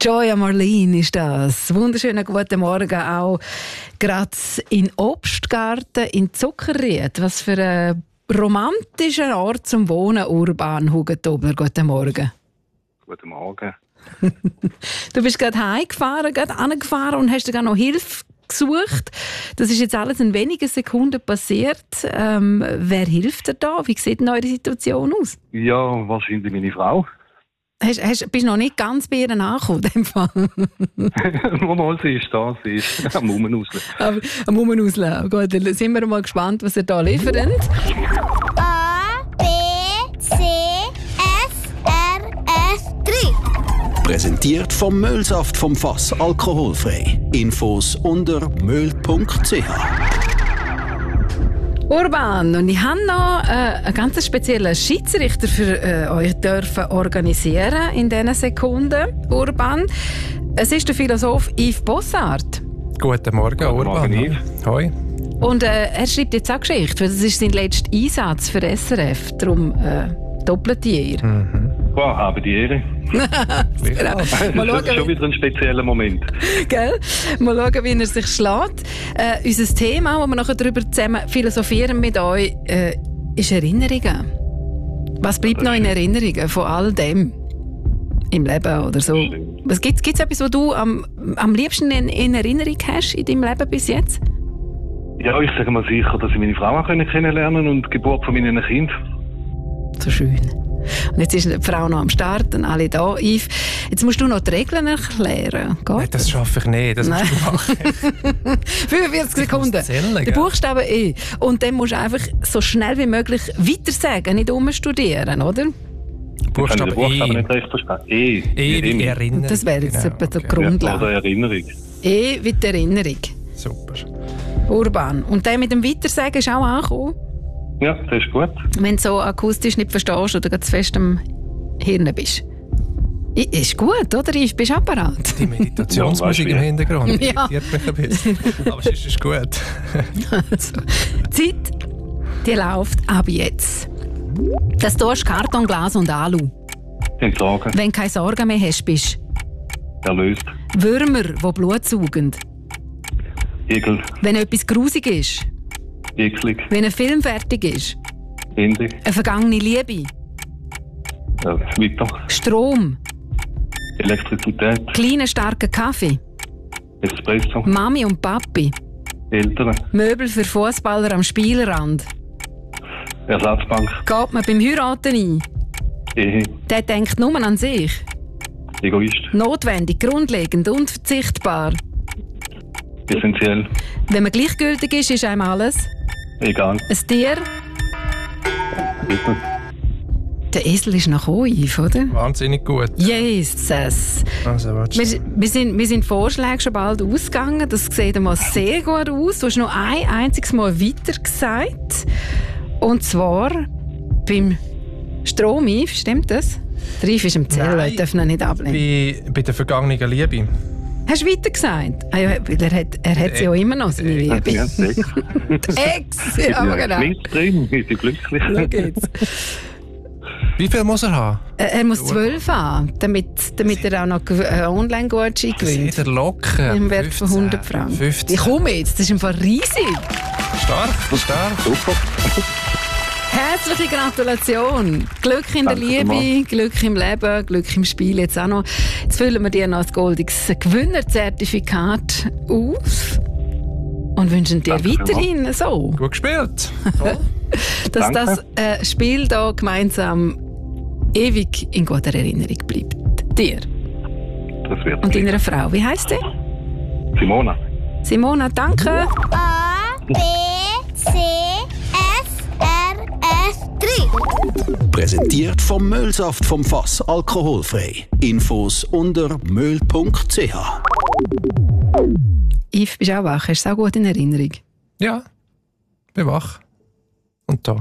Joya Marlene ist das. Wunderschönen guten Morgen auch gerade in Obstgarten in Zuckerried. Was für ein romantischer Ort zum Wohnen, Urban Hugentobler. Guten Morgen. Guten Morgen. Du bist gerade heimgefahren, gerade angefahren und hast dir noch Hilfe gesucht. Das ist jetzt alles in wenigen Sekunden passiert. Wer hilft dir da? Wie sieht denn eure Situation aus? Ja, wahrscheinlich meine Frau. Bist du noch nicht ganz bei ihr angekommen, in dem Fall? Mal, sie ist da, sie ist am Rumauslaufen. Aber am Rumauslaufen. Gut, dann sind wir mal gespannt, was ihr da liefert. A, B, C, F, R, F, 3. Präsentiert vom Müllsaft vom Fass alkoholfrei. Infos unter müll.ch. Urban, und ich habe noch einen ganz speziellen Schiedsrichter für euch dürfen organisieren in diesen Sekunden. Urban, es ist der Philosoph Yves Bossart. Guten Morgen, Urban. Morgen, Hoi. Und er schreibt jetzt auch Geschichte, weil das ist sein letzter Einsatz für SRF. Darum doppelt ihr. Wow, habe die Ehre. Genau. Mal Das ist schon wieder ein spezieller Moment. Gell? Mal schauen, wie er sich schlägt. Unser Thema, wo wir nachher darüber zusammen philosophieren mit euch, ist Erinnerungen. Was bleibt noch in Erinnerungen von all dem im Leben oder so? Gibt es etwas, was du am liebsten in Erinnerung hast in deinem Leben bis jetzt? Ja, ich sage mal sicher, dass ich meine Frau auch kennenlernen konnte und die Geburt von meinen Kindern. So schön. Und jetzt ist die Frau noch am Start und alle da. Yves, jetzt musst du noch die Regeln erklären. Nein, das schaffe ich nicht. Das musst du machen. 45 Sekunden. Der Buchstabe E. Und dann musst du einfach so schnell wie möglich weitersagen, nicht umstudieren, oder? Buchstabe Ich habe den Buchstaben E. nicht recht verstanden. E wie Erinnerung. Das wäre jetzt etwa der Ja, Grundlage. oder Erinnerung. E wie die Erinnerung. Super. Urban. Und der mit dem Weitersagen ist auch angekommen. Ja, das ist gut. Wenn du so akustisch nicht verstehst oder ganz fest am Hirn bist. Ist gut, oder? Yves, bist du apparat? Die Meditationsmusik im Hintergrund Ja. irritiert mich ein bisschen. Aber es ist gut. Also, die Zeit, die läuft ab jetzt. Das tust Karton, Glas und Alu. Entsorgen. Wenn du keine Sorgen mehr hast, bist Erlöst. Würmer, die Blut saugen. Igel. Wenn etwas grusig ist. Eklig. Wenn ein Film fertig ist. Ende. Eine vergangene Liebe. Ja, weiter. Strom. Elektrizität. Kleiner, starker Kaffee. Espresso. Mami und Papi. Eltern. Möbel für Fußballer am Spielrand. Ersatzbank. Geht man beim Heiraten ein? Ehe. Der denkt nur an sich. Egoist. Notwendig, grundlegend, unverzichtbar. Essentiell. Wenn man gleichgültig ist, ist einem alles. Egal. Ein Tier. Bitte. Der Esel ist nach Yves, oder? Wahnsinnig gut. Jesus. Also, warte. Wir sind Vorschläge schon bald ausgegangen. Das sieht einmal sehr gut aus. Du hast noch ein einziges Mal weiter gesagt. Und zwar beim Strom, Yves, stimmt das? Der Yves ist im Zell, ich darf ihn nicht ablehnen. Bei der vergangenen Liebe. Hast du weiter gesagt? Ah ja, weil er hat sie ja immer noch, seine Liebe. Ja, Sex. Ex! Ja, aber genau. Nicht drin, wir sind glücklich. Schau jetzt. Wie viel muss er haben? Er muss 12 haben, damit er auch noch Online-Gutschein gewinnt. Sehr locker. Im Wert von 100 Franken. 15. Ich komme jetzt, das ist einfach riesig. Stark. Super. Herzliche Gratulation. Glück in der Danke Liebe, vielmals. Glück im Leben, Glück im Spiel jetzt auch noch. Jetzt füllen wir dir noch das goldiges Gewinnerzertifikat aus und wünschen dir Danke weiterhin so, Gut gespielt. Toll. dass Danke. das Spiel da gemeinsam ewig in guter Erinnerung bleibt. Dir Das wird und deiner Frau. Wie heisst sie? Simona. Simona, danke. A, B, C, F, R, F, 3. Präsentiert vom Müllsaft vom Fass alkoholfrei. Infos unter müll.ch. Yves, bist du auch wach? Hast du es auch gut in Erinnerung? Ja. Bin wach. Und da.